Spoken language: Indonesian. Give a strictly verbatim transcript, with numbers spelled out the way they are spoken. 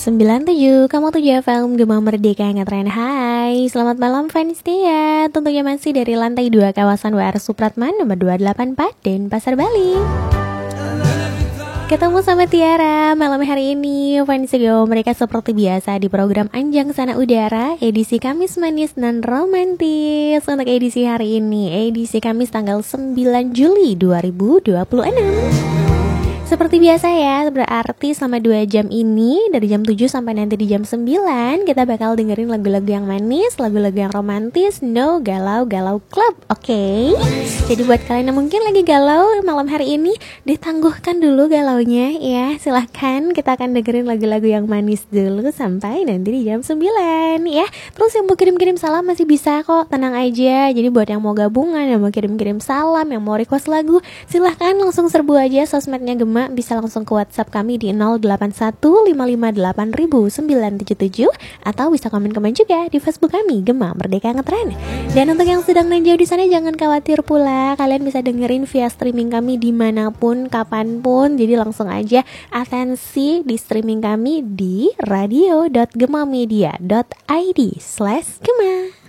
sembilan tujuh koma tujuh F M Gema Merdeka Ngetren. Hai, selamat malam fans setia. Tentunya masih dari lantai dua kawasan W R Supratman nomor dua delapan empat Denpasar, Bali. Ketemu sama Tiara malam hari ini. Fans Gema mereka seperti biasa di program Anjang Sana Udara, edisi Kamis manis dan romantis. Untuk edisi hari ini, edisi Kamis tanggal sembilan Juli dua ribu dua puluh enam. Seperti biasa ya, berarti selama dua jam ini, dari jam tujuh sampai nanti di jam sembilan, kita bakal dengerin lagu-lagu yang manis, lagu-lagu yang romantis, no galau-galau club, oke? Okay? Jadi buat kalian yang mungkin lagi galau malam hari ini, ditangguhkan dulu galaunya ya. Silahkan, kita akan dengerin lagu-lagu yang manis dulu sampai nanti di jam sembilan ya. Terus yang mau kirim-kirim salam masih bisa kok, tenang aja. Jadi buat yang mau gabungan, yang mau kirim-kirim salam, yang mau request lagu, silahkan langsung serbu aja sosmednya Gema. Bisa langsung ke WhatsApp kami di nol delapan satu lima lima delapan nol nol sembilan tujuh tujuh, atau bisa komen-komen juga di Facebook kami Gema Merdeka Ngetren. Dan untuk yang sedang dan jauh di sana jangan khawatir pula, kalian bisa dengerin via streaming kami dimanapun, kapanpun. Jadi langsung aja atensi di streaming kami di radio dot gemamedia dot id slash gema.